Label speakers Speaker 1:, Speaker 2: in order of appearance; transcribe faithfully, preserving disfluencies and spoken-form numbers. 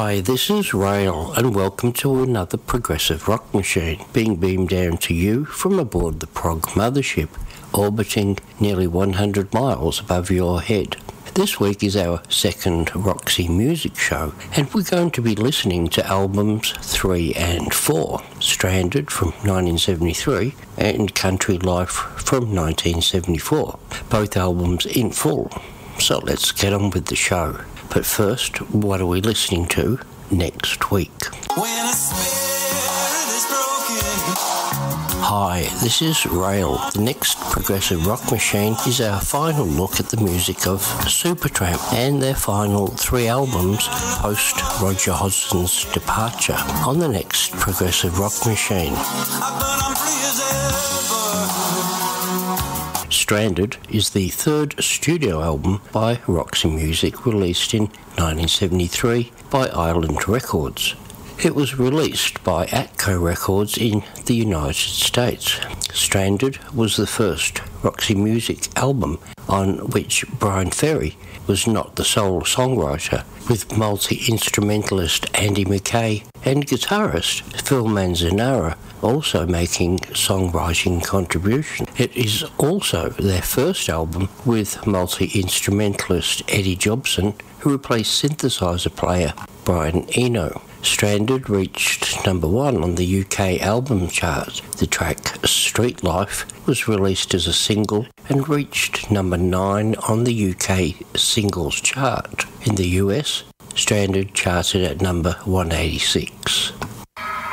Speaker 1: Hi, this is Rail, and welcome to another Progressive Rock Machine, being beamed down to you from aboard the Prog Mothership, orbiting nearly one hundred miles above your head. This week is our second Roxy Music Show, and we're going to be listening to albums three and four, Stranded from nineteen seventy-three and Country Life from nineteen seventy-four, both albums in full. So let's get on with the show. But first, what are we listening to next week? When a spirit is broken. Hi, this is Rail. The next Progressive Rock Machine is our final look at the music of Supertramp and their final three albums post Roger Hodgson's departure on the next Progressive Rock Machine. Stranded is the third studio album by Roxy Music, released in nineteen seventy-three by Island Records. It was released by Atco Records in the United States. Stranded was the first Roxy Music album on which Bryan Ferry was not the sole songwriter, with multi-instrumentalist Andy Mackay and guitarist Phil Manzanera also making songwriting contributions. It is also their first album with multi-instrumentalist Eddie Jobson, who replaced synthesizer player Brian Eno. Stranded reached number one on the U K album chart. The track Street Life was released as a single and reached number nine on the U K singles chart. In the U S, Stranded charted at number one eighty-six.